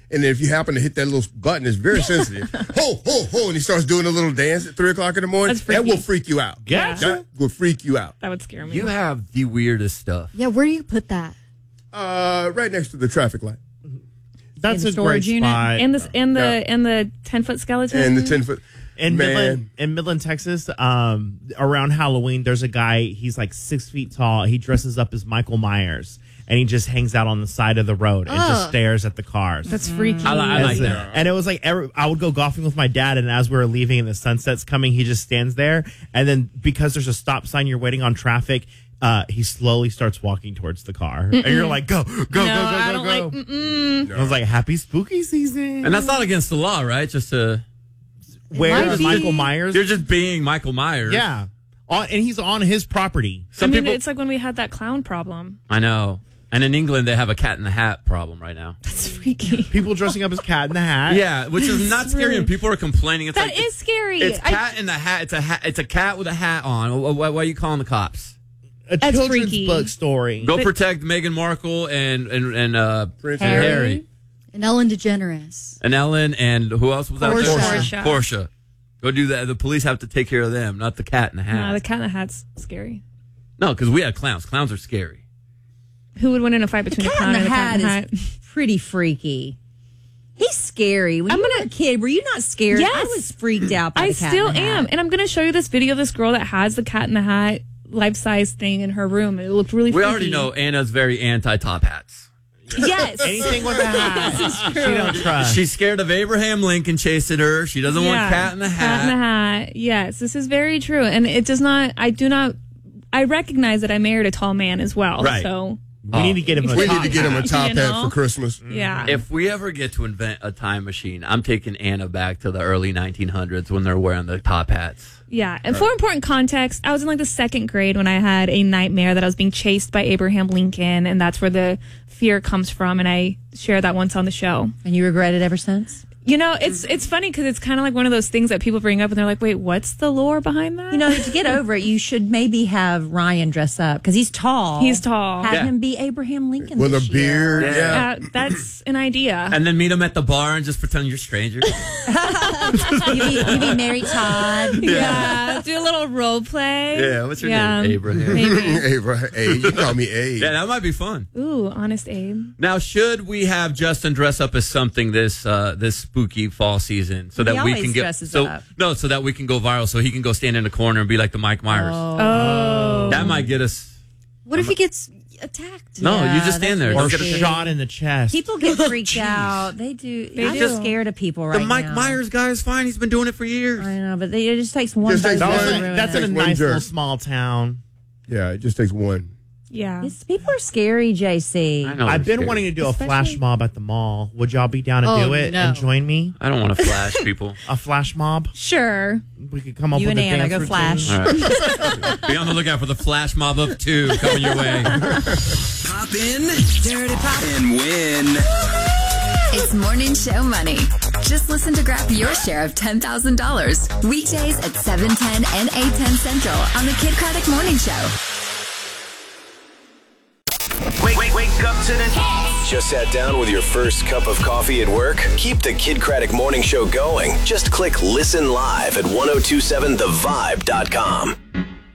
And if you happen to hit that little button, it's very sensitive. Ho, ho, ho. And he starts doing a little dance at 3 o'clock in the morning. That will freak you out. Gotcha. That will freak you out. That would scare me. You have the weirdest stuff. Yeah, where do you put that? Right next to the traffic light. That's a great spot. And the 10-foot skeleton. And the 10-foot. In Midland, Texas, around Halloween, there's a guy, he's like 6 feet tall. He dresses up as Michael Myers, and he just hangs out on the side of the road and just stares at the cars. That's freaky. I like that. And it was like, I would go golfing with my dad, and as we were leaving and the sunset's coming, he just stands there. And then because there's a stop sign, you're waiting on traffic, he slowly starts walking towards the car. And you're like, go. I was like, happy spooky season. And that's not against the law, right? Just to... Where Michael Myers? You're just being Michael Myers. Yeah. And he's on his property. It's like when we had that clown problem. I know. And in England, they have a Cat in the Hat problem right now. That's freaky. People dressing up as Cat in the Hat. Yeah, which is not scary, and people are complaining. That is scary. It's Cat in the Hat. It's a cat with a hat on. Why are you calling the cops? A children's book story. Go protect Meghan Markle and Prince Harry. And Ellen DeGeneres. And Ellen, and who else was that? Portia. Go do that. The police have to take care of them, not the Cat in the Hat. No, the Cat in the Hat's scary. No, because we had clowns. Clowns are scary. Who would win in a fight between a clown and a cat in the hat? Is pretty freaky. He's scary. When you were a kid, were you not scared? Yes. I was freaked out by the Cat still in the Hat. am. And I'm going to show you this video of this girl that has the Cat in the Hat life-size thing in her room. It looked really freaky. We already know Anna's very anti-top hats. Yes. Anything with a hat. She don't trust. She's scared of Abraham Lincoln chasing her. She doesn't want Cat in the Hat. Cat in the Hat. Yes, this is very true. And it does not, I recognize that I married a tall man as well. Right. So we need to get him a top hat for Christmas. Yeah. If we ever get to invent a time machine, I'm taking Anna back to the early 1900s when they're wearing the top hats. Yeah. And for important context, I was in like the 2nd grade when I had a nightmare that I was being chased by Abraham Lincoln, and that's where the fear comes from, and I shared that once on the show. And you regret it ever since? You know, it's funny because it's kind of like one of those things that people bring up and they're like, wait, what's the lore behind that? You know, to get over it, you should maybe have Ryan dress up because he's tall. He's tall. Have him be Abraham Lincoln with a this beard. year. Yeah. That's an idea. And then meet him at the bar and just pretend you're strangers. you be Mary Todd. Yeah. Do a little role play. Yeah. What's your name? Abraham. Abraham. You call me Abe. Yeah, that might be fun. Ooh, Honest Abe. Now, should we have Justin dress up as something this spooky fall season so that we can get so that we can go viral, so he can go stand in the corner and be like the Mike Myers. Oh. That might get us. What if he gets attacked? No, you just stand there. Or shot in the chest. People get freaked out. They do. I'm just scared of people right now. The Mike Myers guy is fine. He's been doing it for years. I know, but it just takes one. That's in a nice little small town. Yeah, it just takes one. Yeah. People are scary, JC. I know. I've been wanting to do a flash mob at the mall. Would y'all be down to do it and join me? I don't want to flash people. A flash mob? Sure. We could come up you with and a Anna dance go flash. All right. Be on the lookout for the flash mob of 2 coming your way. Pop in, dirty pop, and win. It's Morning Show Money. Just listen to grab your share of $10,000. Weekdays at 7:10 and 8:10 Central on the Kid Craddock Morning Show. Wake up to the Just sat down with your first cup of coffee at work? Keep the Kid Craddock Morning Show going. Just click Listen Live at 1027thevibe.com.